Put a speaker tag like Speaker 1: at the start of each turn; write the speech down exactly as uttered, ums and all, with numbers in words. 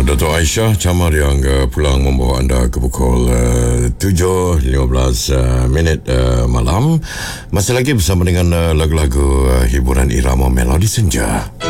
Speaker 1: Dato' Aisyah Camar yang uh, pulang membawa anda ke pukul uh, tujuh lima belas uh, minit uh, malam. Masih lagi bersama dengan uh, lagu-lagu uh, hiburan irama melodi senja.